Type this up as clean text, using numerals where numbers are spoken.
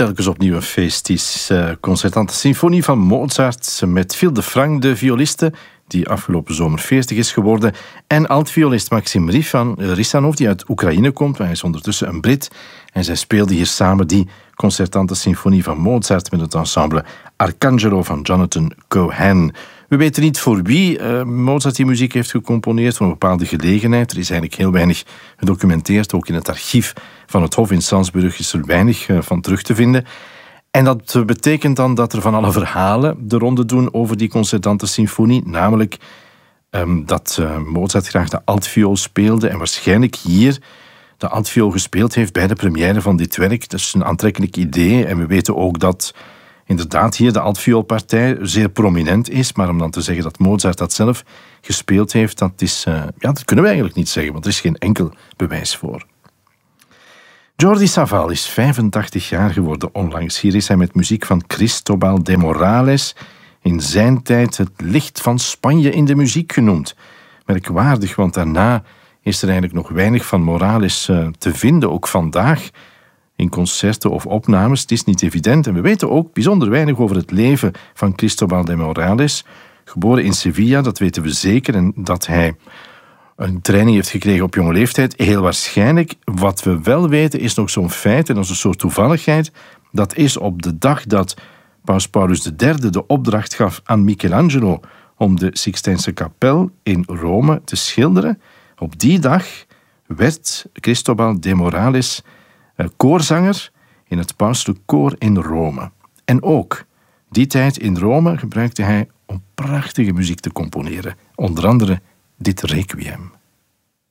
telkens opnieuw een feest is. Concertante Symfonie van Mozart met Phil de Frank, de violiste, die afgelopen zomer 40 is geworden, en altviolist Maxim Rissanov, die uit Oekraïne komt, maar hij is ondertussen een Brit. En zij speelden hier samen die Concertante Symfonie van Mozart met het ensemble Arcangelo van Jonathan Cohen. We weten niet voor wie Mozart die muziek heeft gecomponeerd, voor een bepaalde gelegenheid. Er is eigenlijk heel weinig gedocumenteerd. Ook in het archief van het Hof in Salzburg is er weinig van terug te vinden. En dat betekent dan dat er van alle verhalen de ronde doen over die Concertante Symfonie. Namelijk dat Mozart graag de altviool speelde en waarschijnlijk hier de altviool gespeeld heeft bij de première van dit werk. Dat is een aantrekkelijk idee. En we weten ook dat inderdaad hier de altvioolpartij zeer prominent is. Maar om dan te zeggen dat Mozart dat zelf gespeeld heeft, dat kunnen we eigenlijk niet zeggen, want er is geen enkel bewijs voor. Jordi Savall is 85 jaar geworden onlangs. Hier is hij met muziek van Cristobal de Morales, in zijn tijd het licht van Spanje in de muziek genoemd. Merkwaardig, want daarna is er eigenlijk nog weinig van Morales te vinden, ook vandaag in concerten of opnames. Het is niet evident. En we weten ook bijzonder weinig over het leven van Cristobal de Morales. Geboren in Sevilla, dat weten we zeker. En dat hij een training heeft gekregen op jonge leeftijd, heel waarschijnlijk. Wat we wel weten is nog zo'n feit, en dat is een soort toevalligheid. Dat is op de dag dat Paus Paulus III de opdracht gaf aan Michelangelo om de Sixtijnse kapel in Rome te schilderen. Op die dag werd Cristobal de Morales koorzanger in het pauselijk koor in Rome. En ook die tijd in Rome gebruikte hij om prachtige muziek te componeren. Onder andere dit Requiem.